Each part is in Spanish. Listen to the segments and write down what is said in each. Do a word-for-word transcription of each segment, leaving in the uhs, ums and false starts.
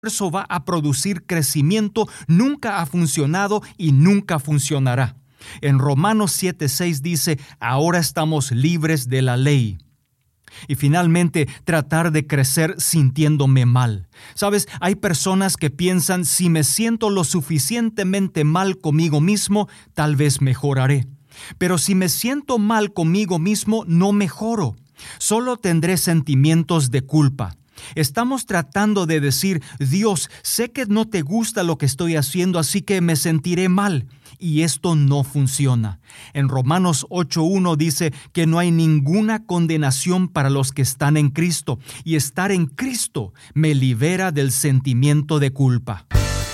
esfuerzo va a producir crecimiento, nunca ha funcionado y nunca funcionará. En Romanos siete seis dice, ahora estamos libres de la ley. Y finalmente, tratar de crecer sintiéndome mal. ¿Sabes? Hay personas que piensan, si me siento lo suficientemente mal conmigo mismo, tal vez mejoraré. Pero si me siento mal conmigo mismo, no mejoro. Solo tendré sentimientos de culpa. Estamos tratando de decir, Dios, sé que no te gusta lo que estoy haciendo, así que me sentiré mal. Y esto no funciona. En Romanos ocho uno dice que no hay ninguna condenación para los que están en Cristo, y estar en Cristo me libera del sentimiento de culpa.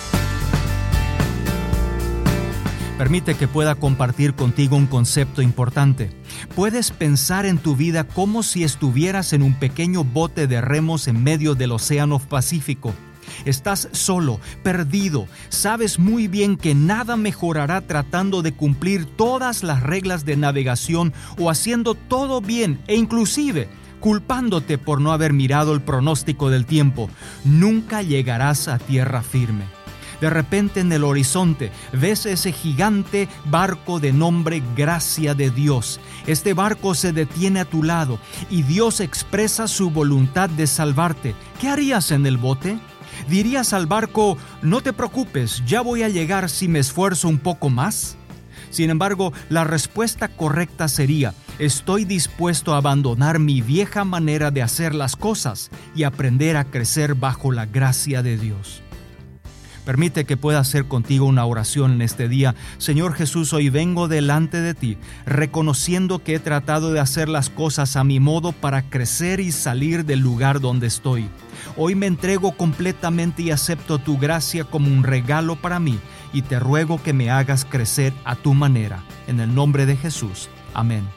Permite que pueda compartir contigo un concepto importante. Puedes pensar en tu vida como si estuvieras en un pequeño bote de remos en medio del Océano Pacífico. Estás solo, perdido. Sabes muy bien que nada mejorará tratando de cumplir todas las reglas de navegación o haciendo todo bien e inclusive culpándote por no haber mirado el pronóstico del tiempo. Nunca llegarás a tierra firme. De repente en el horizonte ves ese gigante barco de nombre Gracia de Dios. Este barco se detiene a tu lado y Dios expresa su voluntad de salvarte. ¿Qué harías en el bote? ¿Dirías al barco, no te preocupes, ya voy a llegar si me esfuerzo un poco más? Sin embargo, la respuesta correcta sería, estoy dispuesto a abandonar mi vieja manera de hacer las cosas y aprender a crecer bajo la gracia de Dios. Permite que pueda hacer contigo una oración en este día. Señor Jesús, hoy vengo delante de ti, reconociendo que he tratado de hacer las cosas a mi modo para crecer y salir del lugar donde estoy. Hoy me entrego completamente y acepto tu gracia como un regalo para mí y te ruego que me hagas crecer a tu manera. En el nombre de Jesús. Amén.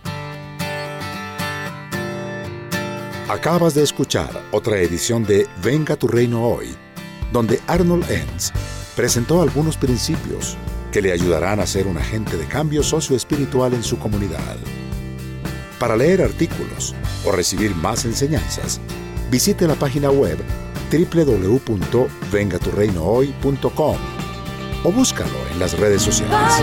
Acabas de escuchar otra edición de Venga tu Reino Hoy, donde Arnold Enns presentó algunos principios que le ayudarán a ser un agente de cambio socioespiritual en su comunidad. Para leer artículos o recibir más enseñanzas, visite la página web doble u doble u doble u punto venga tu reino hoy punto com o búscalo en las redes sociales.